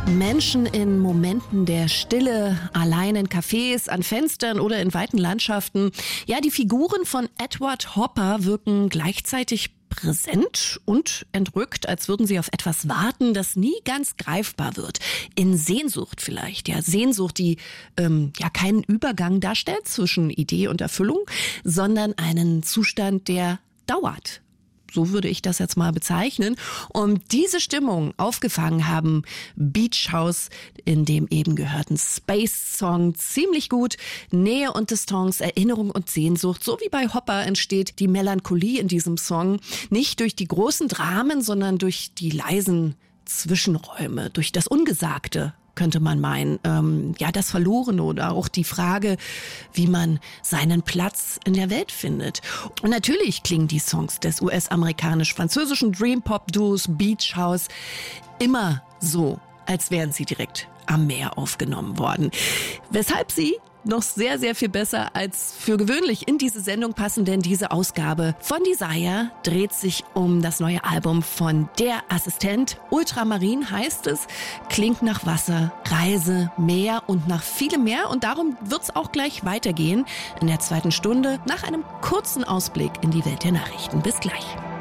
Menschen in Momenten der Stille, allein in Cafés, an Fenstern oder in weiten Landschaften. Ja, die Figuren von Edward Hopper wirken gleichzeitig präsent und entrückt, als würden sie auf etwas warten, das nie ganz greifbar wird. In Sehnsucht vielleicht, ja, Sehnsucht, die keinen Übergang darstellt zwischen Idee und Erfüllung, sondern einen Zustand, der dauert. So würde ich das jetzt mal bezeichnen. Und diese Stimmung aufgefangen haben Beach House in dem eben gehörten Space-Song ziemlich gut. Nähe und Distanz, Erinnerung und Sehnsucht. So wie bei Hopper entsteht die Melancholie in diesem Song nicht durch die großen Dramen, sondern durch die leisen Zwischenräume, durch das Ungesagte, könnte man meinen. Das Verlorene oder auch die Frage, wie man seinen Platz in der Welt findet. Und natürlich klingen die Songs des US-amerikanisch-französischen Dream-Pop-Duos Beach House immer so, als wären sie direkt am Meer aufgenommen worden. Weshalb sie noch sehr, sehr viel besser als für gewöhnlich in diese Sendung passen, denn diese Ausgabe von Desire dreht sich um das neue Album von Der Assistent. Ultramarin heißt es, klingt nach Wasser, Reise, Meer und nach vielem mehr. Und darum wird's auch gleich weitergehen in der zweiten Stunde nach einem kurzen Ausblick in die Welt der Nachrichten. Bis gleich.